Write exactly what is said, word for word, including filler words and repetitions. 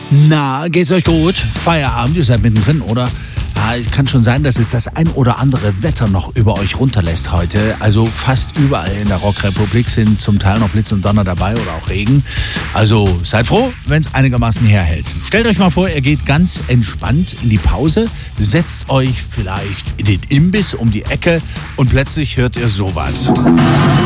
Na, geht's euch gut? Feierabend, ihr seid mittendrin, oder? Ja, es kann schon sein, dass es das ein oder andere Wetter noch über euch runterlässt heute. Also fast überall in der Rockrepublik sind zum Teil noch Blitz und Donner dabei oder auch Regen. Also seid froh, wenn es einigermaßen herhält. Stellt euch mal vor, ihr geht ganz entspannt in die Pause, setzt euch vielleicht in den Imbiss um die Ecke und plötzlich hört ihr sowas.